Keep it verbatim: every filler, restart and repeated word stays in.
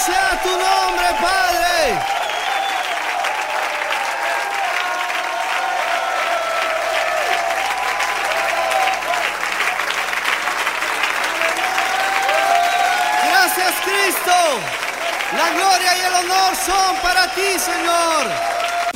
sea tu nombre, Padre. Gracias, Cristo. La gloria y el honor son para ti, Señor.